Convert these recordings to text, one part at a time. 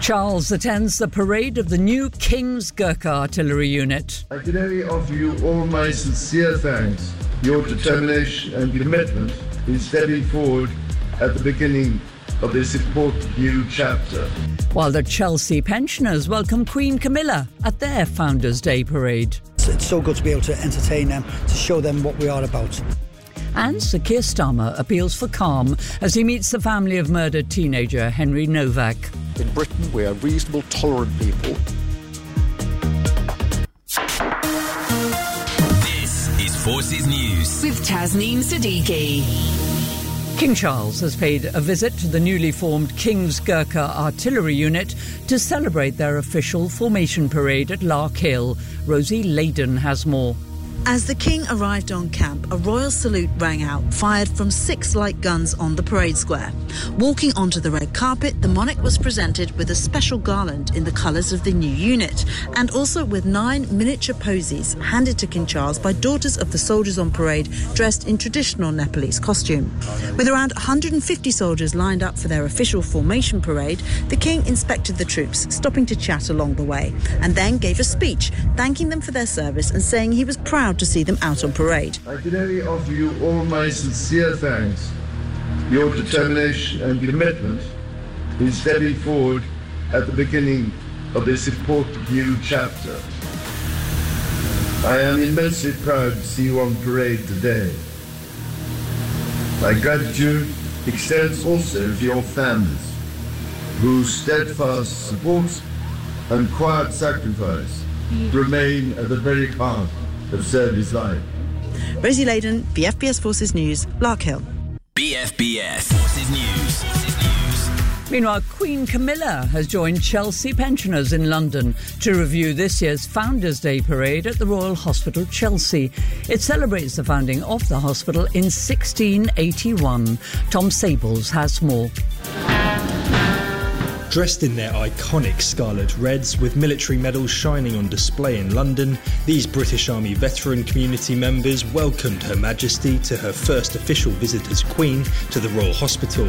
Charles attends the parade of the new King's Gurkha Artillery Unit. I can only offer you all my sincere thanks. Your determination and commitment in stepping forward at the beginning of this important new chapter. While the Chelsea pensioners welcome Queen Camilla at their Founders' Day parade. It's so good to be able to entertain them, to show them what we are about. And Sir Keir Starmer appeals for calm as he meets the family of murdered teenager Henry Novak. In Britain, we are reasonable, tolerant people. This is Forces News with Tasneem Siddiqui. King Charles has paid a visit to the newly formed King's Gurkha Artillery Unit to celebrate their official formation parade at Lark Hill. Rosie Leyden has more. As the King arrived on camp, a royal salute rang out, fired from 6 light guns on the parade square. Walking onto the red carpet, the monarch was presented with a special garland in the colours of the new unit, and also with 9 miniature posies handed to King Charles by daughters of the soldiers on parade dressed in traditional Nepalese costume. With around 150 soldiers lined up for their official formation parade, the King inspected the troops, stopping to chat along the way, and then gave a speech, thanking them for their service and saying he was proud to see them out on parade. I can only offer you all my sincere thanks. Your determination and commitment in stepping forward at the beginning of this important new chapter. I am immensely proud to see you on parade today. My gratitude extends also to your families, whose steadfast support and quiet sacrifice remain at the very heart of service life. Rosie Leyden, BFBS Forces News, Lark Hill. BFBS Forces News. Meanwhile, Queen Camilla has joined Chelsea pensioners in London to review this year's Founders' Day parade at the Royal Hospital, Chelsea. It celebrates the founding of the hospital in 1681. Tom Sables has more. Dressed in their iconic scarlet reds with military medals shining on display in London, these British Army veteran community members welcomed Her Majesty to her first official visit as Queen to the Royal Hospital,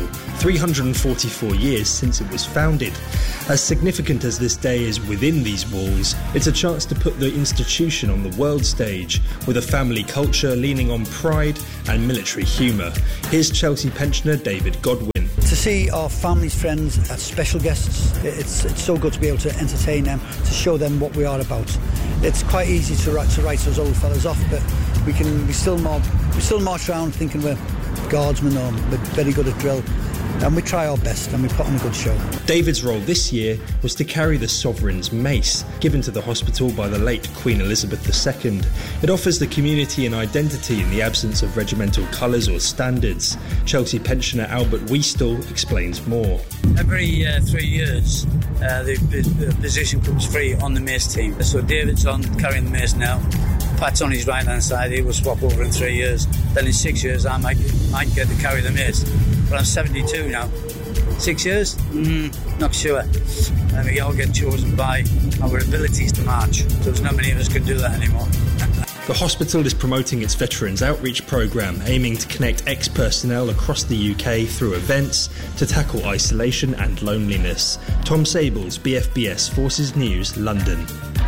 344 years since it was founded. As significant as this day is within these walls, it's a chance to put the institution on the world stage with a family culture leaning on pride and military humour. Here's Chelsea pensioner David Godwin. To see our families, friends, special guests, it's so good to be able to entertain them, to show them what we are about. It's quite easy to write those old fellas off, but we still march around thinking we're guardsmen or we're very good at drill. And we try our best and we put on a good show. David's role this year was to carry the Sovereign's mace, given to the hospital by the late Queen Elizabeth II. It offers the community an identity in the absence of regimental colours or standards. Chelsea pensioner Albert Weastel explains more. Every 3 years, the position comes free on the mace team. So David's on carrying the mace now. Pat's on his right-hand side. He will swap over in 3 years. Then in 6 years, I might get to carry the mace. But I'm 72 now. 6 years? Not sure. And we all get chosen by our abilities to march. So there's not many of us can do that anymore. The hospital is promoting its Veterans Outreach programme, aiming to connect ex-personnel across the UK through events to tackle isolation and loneliness. Tom Sables, BFBS Forces News, London.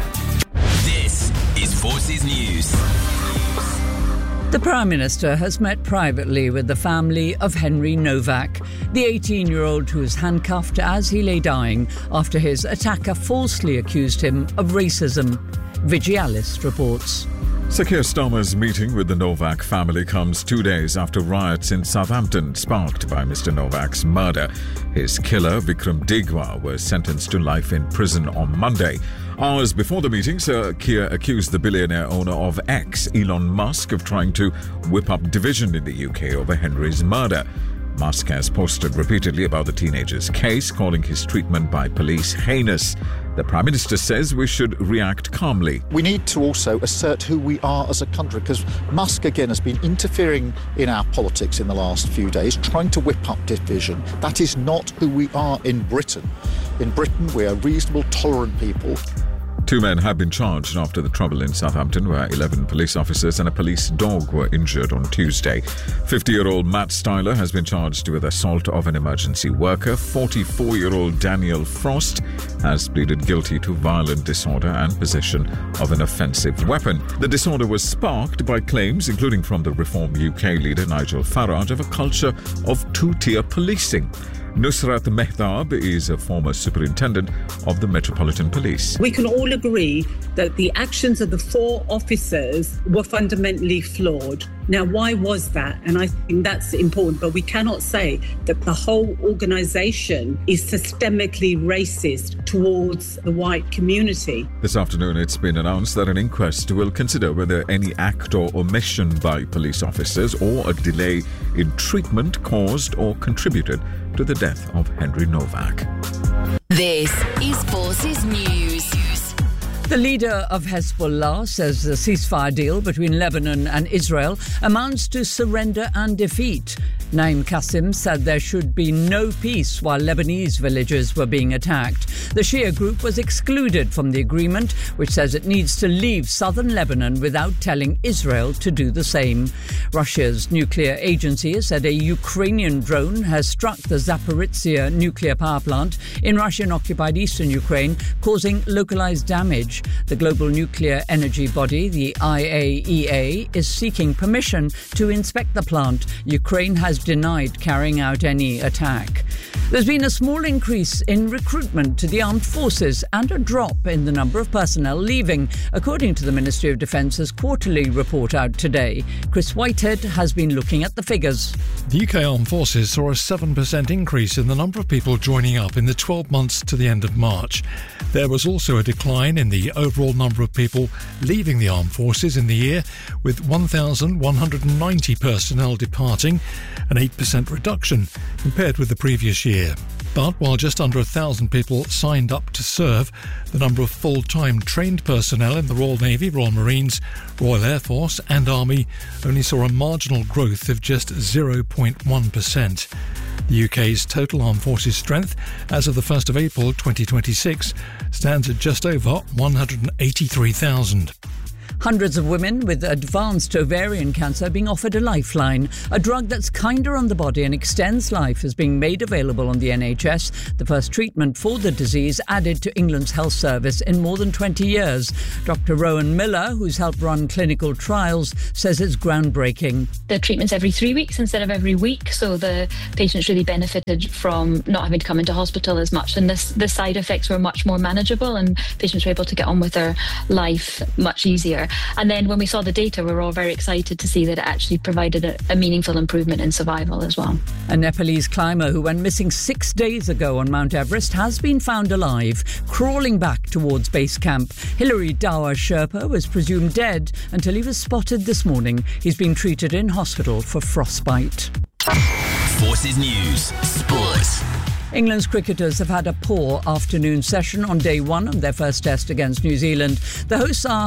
This is Forces News. The Prime Minister has met privately with the family of Henry Novak, the 18-year-old who was handcuffed as he lay dying after his attacker falsely accused him of racism. Vigialis reports. Sir Keir Starmer's meeting with the Novak family comes 2 days after riots in Southampton sparked by Mr. Novak's murder. His killer, Vikram Digwa, was sentenced to life in prison on Monday. Hours before the meeting, Sir Keir accused the billionaire owner of X, Elon Musk, of trying to whip up division in the UK over Henry's murder. Musk has posted repeatedly about the teenager's case, calling his treatment by police heinous. The Prime Minister says we should react calmly. We need to also assert who we are as a country, because Musk, again, has been interfering in our politics in the last few days, trying to whip up division. That is not who we are in Britain. In Britain, we are reasonable, tolerant people. 2 men have been charged after the trouble in Southampton, where 11 police officers and a police dog were injured on Tuesday. 50-year-old Matt Styler has been charged with assault of an emergency worker. 44-year-old Daniel Frost has pleaded guilty to violent disorder and possession of an offensive weapon. The disorder was sparked by claims, including from the Reform UK leader Nigel Farage, of a culture of two-tier policing. Nusrat Mehtab is a former superintendent of the Metropolitan Police. We can all agree that the actions of the 4 officers were fundamentally flawed. Now, why was that? And I think that's important, but we cannot say that the whole organisation is systemically racist towards the white community. This afternoon, it's been announced that an inquest will consider whether any act or omission by police officers or a delay in treatment caused or contributed to the death of Henry Novak. This is Forces News. The leader of Hezbollah says the ceasefire deal between Lebanon and Israel amounts to surrender and defeat. Naim Qasim said there should be no peace while Lebanese villages were being attacked. The Shia group was excluded from the agreement, which says it needs to leave southern Lebanon without telling Israel to do the same. Russia's nuclear agency has said a Ukrainian drone has struck the Zaporizhzhia nuclear power plant in Russian-occupied eastern Ukraine, causing localized damage. The global nuclear energy body, the IAEA, is seeking permission to inspect the plant. Ukraine has denied carrying out any attack. There's been a small increase in recruitment to the armed forces and a drop in the number of personnel leaving, according to the Ministry of Defence's quarterly report out today. Chris Whitehead has been looking at the figures. The UK Armed Forces saw a 7% increase in the number of people joining up in the 12 months to the end of March. There was also a decline in the overall number of people leaving the Armed Forces in the year, with 1,190 personnel departing, an 8% reduction compared with the previous year. But while just under 1,000 people signed up to serve, the number of full-time trained personnel in the Royal Navy, Royal Marines, Royal Air Force and Army only saw a marginal growth of just 0.1%. The UK's total armed forces strength as of the 1st of April 2026 stands at just over 183,000. Hundreds of women with advanced ovarian cancer are being offered a lifeline. A drug that's kinder on the body and extends life is being made available on the NHS. The first treatment for the disease added to England's health service in more than 20 years. Dr. Rowan Miller, who's helped run clinical trials, says it's groundbreaking. The treatment's every 3 weeks instead of every week, so the patients really benefited from not having to come into hospital as much. And the side effects were much more manageable and patients were able to get on with their life much easier. And then when we saw the data, we were all very excited to see that it actually provided a meaningful improvement in survival as well. A Nepalese climber who went missing 6 days ago on Mount Everest has been found alive, crawling back towards base camp. Hilary Dawa Sherpa was presumed dead until he was spotted this morning. He's been treated in hospital for frostbite. Forces News Sports. England's cricketers have had a poor afternoon session on day one of their first test against New Zealand. The hosts are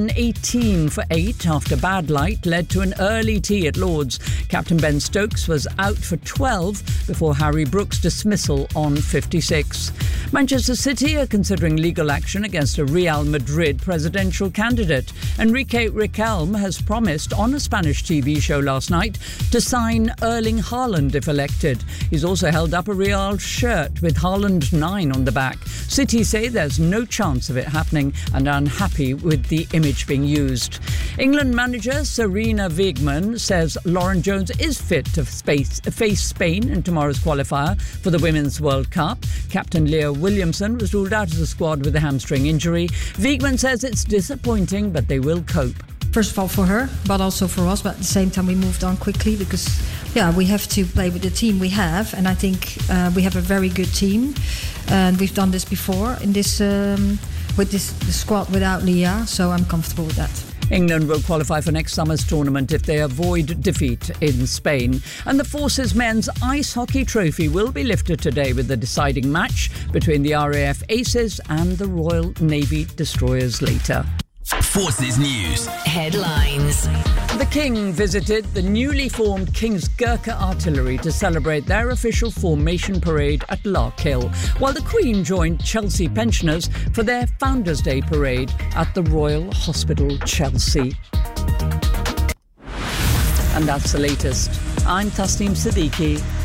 118 for 8 after bad light led to an early tea at Lord's. Captain Ben Stokes was out for 12 before Harry Brooks' dismissal on 56. Manchester City are considering legal action against a Real Madrid presidential candidate. Enrique Riquelme has promised on a Spanish TV show last night to sign Erling Haaland if elected. He's also held up a Real shirt with Haaland 9 on the back. City say there's no chance of it happening and are unhappy with the image being used. England manager Sarina Wiegman says Lauren Jones is fit to face Spain in tomorrow's qualifier for the Women's World Cup. Captain Leah Williamson was ruled out of the squad with a hamstring injury. Wiegman says it's disappointing, but they will cope. First of all for her, but also for us. But at the same time, we moved on quickly because, we have to play with the team we have. And I think we have a very good team. And we've done this before in this with this squad without Leah. So I'm comfortable with that. England will qualify for next summer's tournament if they avoid defeat in Spain. And the Forces Men's Ice Hockey Trophy will be lifted today with the deciding match between the RAF Aces and the Royal Navy Destroyers later. Forces News Headlines. And the King visited the newly formed King's Gurkha Artillery to celebrate their official formation parade at Larkhill, while the Queen joined Chelsea pensioners for their Founders' Day parade at the Royal Hospital, Chelsea. And that's the latest. I'm Tasneem Siddiqui.